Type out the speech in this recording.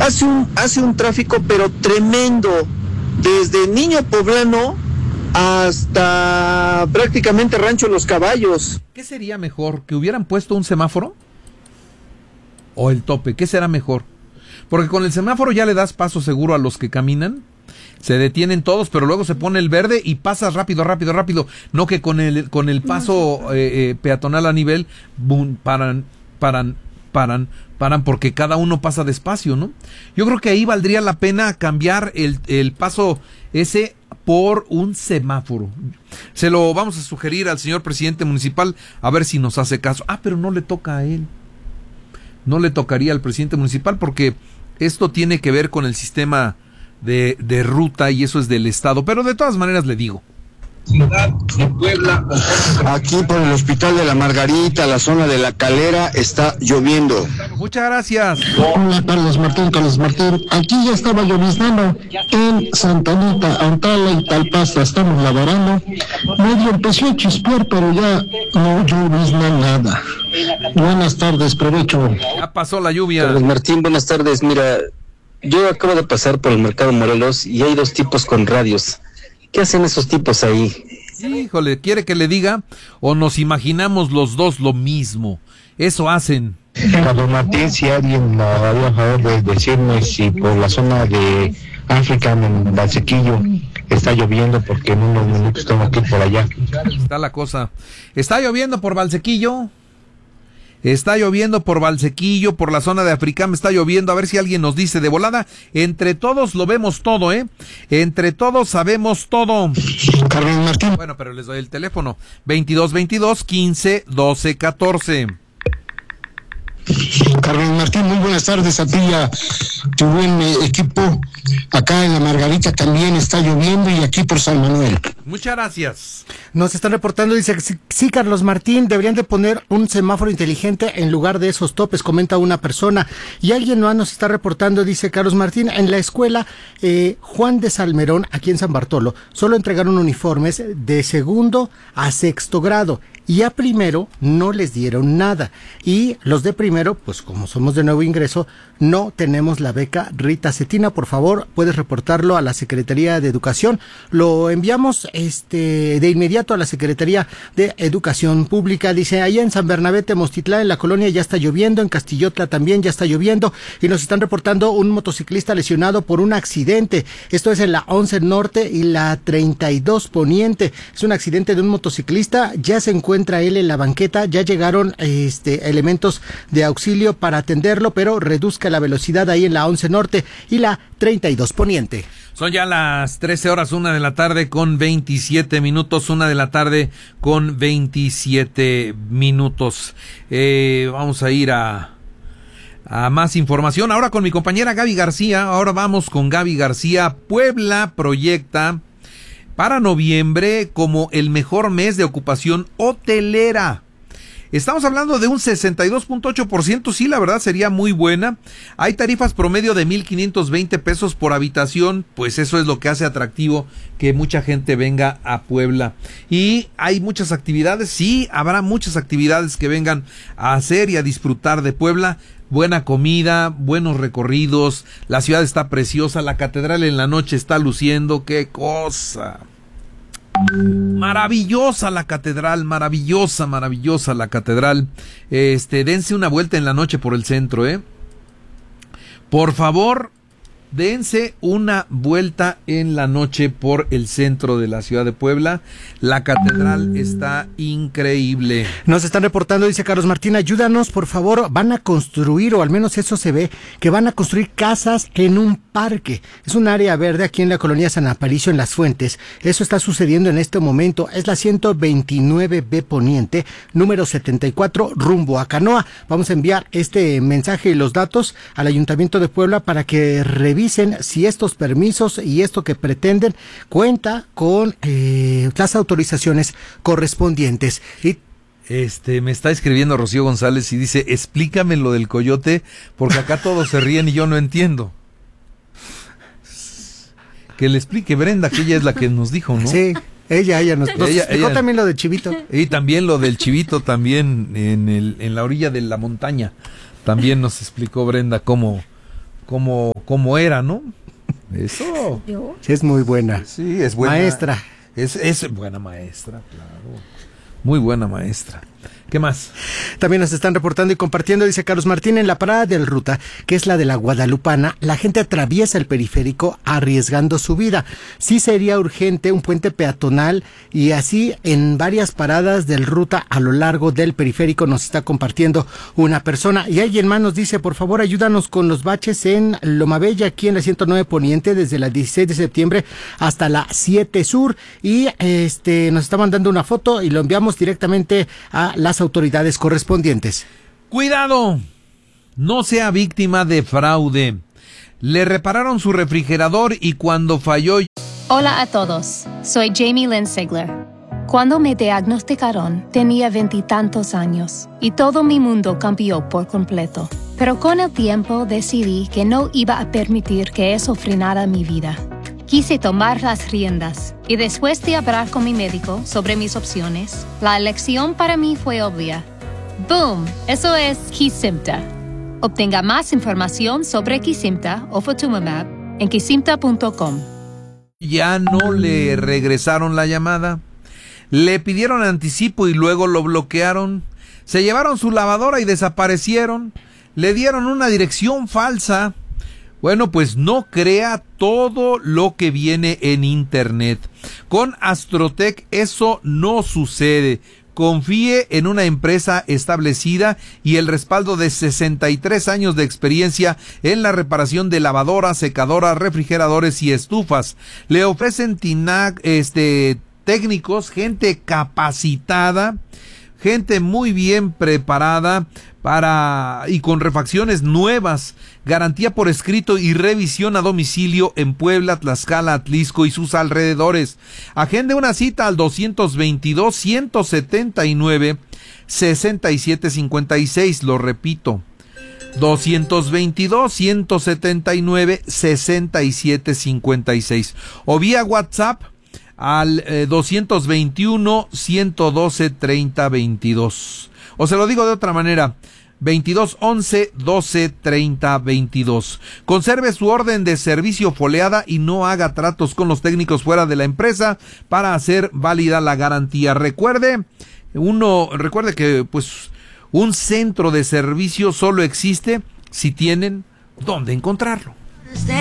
hace un tráfico pero tremendo, desde Niño Poblano hasta prácticamente Rancho Los Caballos. ¿Qué sería mejor? ¿Que hubieran puesto un semáforo? ¿O el tope? ¿Qué será mejor? Porque con el semáforo ya le das paso seguro a los que caminan, se detienen todos, pero luego se pone el verde y pasas rápido. No que con el paso peatonal a nivel, boom, paran, porque cada uno pasa despacio, ¿no? Yo creo que ahí valdría la pena cambiar el paso ese por un semáforo. Se lo vamos a sugerir al señor presidente municipal, a ver si nos hace caso. Pero no le toca a él. No le tocaría al presidente municipal porque esto tiene que ver con el sistema de ruta y eso es del estado. Pero de todas maneras le digo. Ciudad de Puebla. Aquí por el Hospital de la Margarita, la zona de La Calera, está lloviendo. Muchas gracias. Hola, Carlos Martín. Aquí ya estaba lloviznando en Santa Anita, Antala y Talpasta. Estamos laborando. Medio empezó a chispear, pero ya no llovizna nada. Buenas tardes, provecho. Ya pasó la lluvia. Carlos Martín, buenas tardes. Mira, yo acabo de pasar por el Mercado Morelos y hay dos tipos con radios. ¿Qué hacen esos tipos ahí? Híjole, ¿quiere que le diga? ¿O nos imaginamos los dos lo mismo? Eso hacen. Carlos Martín, si alguien haría a favor de decirme si por la zona de África, en Valsequillo, está lloviendo, porque en unos minutos tengo que ir por allá. Está la cosa. ¿Está lloviendo por Valsequillo? Está lloviendo por Valsequillo, por la zona de Africam está lloviendo, a ver si alguien nos dice de volada. Entre todos lo vemos todo, entre todos sabemos todo. Carlos Martín. Bueno, pero les doy el teléfono, 2222-15-12-14. Carlos Martín, muy buenas tardes a ti y a tu buen equipo. Acá en la Margarita también está lloviendo y aquí por San Manuel. Muchas gracias. Nos están reportando, dice, sí, Carlos Martín, deberían de poner un semáforo inteligente en lugar de esos topes, comenta una persona. Y alguien más nos está reportando, dice Carlos Martín, en la escuela Juan de Salmerón, aquí en San Bartolo, solo entregaron uniformes de segundo a sexto grado. Y a primero no les dieron nada. Y los de primero, pues como somos de nuevo ingreso, no tenemos la beca Rita Cetina. Por favor, puedes reportarlo a la Secretaría de Educación. Lo enviamos de inmediato a la Secretaría de Educación Pública. Dice, allá en San Bernabé, Tenochtitlán, en la colonia ya está lloviendo, en Castillotla también ya está lloviendo. Y nos están reportando un motociclista lesionado por un accidente. Esto es en la 11 Norte y la 32 Poniente. Es un accidente de un motociclista, ya se encuentra él en la banqueta, ya llegaron elementos de auxilio para atenderlo, pero reduzca la velocidad ahí en la 11 Norte y la 32 Poniente. Son ya las 13 horas, 1 de la tarde con 27 minutos, 1 de la tarde con 27 minutos. Vamos a ir a más información, ahora con mi compañera Gaby García. Ahora vamos con Gaby García. Puebla proyecta para noviembre como el mejor mes de ocupación hotelera. Estamos hablando de un 62.8%, sí, la verdad sería muy buena. Hay tarifas promedio de 1,520 pesos por habitación, pues eso es lo que hace atractivo que mucha gente venga a Puebla. Y hay muchas actividades, sí, habrá muchas actividades que vengan a hacer y a disfrutar de Puebla. Buena comida, buenos recorridos, la ciudad está preciosa, la catedral en la noche está luciendo, qué cosa. Maravillosa la catedral, maravillosa la catedral. Dense una vuelta en la noche por el centro, por favor, dense una vuelta en la noche por el centro de la ciudad de Puebla. La catedral está increíble. Nos están reportando, dice Carlos Martín, ayúdanos, por favor, van a construir, o al menos eso se ve, que van a construir casas en un parque. Es un área verde aquí en la colonia San Aparicio, en Las Fuentes. Eso está sucediendo en este momento. Es la 129B Poniente, número 74, rumbo a Canoa. Vamos a enviar este mensaje y los datos al Ayuntamiento de Puebla para que revisen si estos permisos y esto que pretenden cuenta con las autorizaciones correspondientes. Y me está escribiendo Rocío González y dice, explícame lo del coyote, porque acá todos se ríen y yo no entiendo. Que le explique Brenda, que ella es la que nos dijo, ¿no? Sí, ella nos explicó también lo del chivito. Y también lo del chivito, también en la orilla de la montaña. También nos explicó Brenda cómo como era, ¿no? Eso. Sí, es muy buena. Sí, es buena. Maestra. Es buena maestra, claro. Muy buena maestra. ¿Qué más? También nos están reportando y compartiendo, dice Carlos Martín, en la parada del Ruta, que es la de la Guadalupana, la gente atraviesa el periférico arriesgando su vida. Sí sería urgente un puente peatonal y así en varias paradas del Ruta a lo largo del periférico nos está compartiendo una persona. Y alguien más nos dice, por favor, ayúdanos con los baches en Loma Bella, aquí en la 109 Poniente, desde la 16 de septiembre hasta la 7 Sur. Y nos está mandando una foto y lo enviamos directamente a las autoridades correspondientes. ¡Cuidado! No sea víctima de fraude. Le repararon su refrigerador y cuando falló... Hola a todos, soy Jamie Lynn Sigler. Cuando me diagnosticaron, tenía 20 y tantos años y todo mi mundo cambió por completo. Pero con el tiempo decidí que no iba a permitir que eso frenara mi vida. Quise tomar las riendas y después de hablar con mi médico sobre mis opciones, la elección para mí fue obvia. ¡Boom! Eso es Kesimpta. Obtenga más información sobre Kesimpta o Ofatumumab en kesimpta.com. ¿Ya no le regresaron la llamada? ¿Le pidieron anticipo y luego lo bloquearon? ¿Se llevaron su lavadora y desaparecieron? ¿Le dieron una dirección falsa? Bueno, pues no crea todo lo que viene en Internet. Con Astrotech eso no sucede. Confíe en una empresa establecida y el respaldo de 63 años de experiencia en la reparación de lavadoras, secadoras, refrigeradores y estufas. Le ofrecen técnicos, gente capacitada, gente muy bien preparada y con refacciones nuevas, garantía por escrito y revisión a domicilio en Puebla, Tlaxcala, Atlixco y sus alrededores. Agende una cita al 222-179-6756, lo repito, 222-179-6756 o vía WhatsApp al 221-112-3022. O se lo digo de otra manera, 2211-12-30-22. Conserve su orden de servicio foliada y no haga tratos con los técnicos fuera de la empresa para hacer válida la garantía. Recuerde que pues un centro de servicio solo existe si tienen dónde encontrarlo.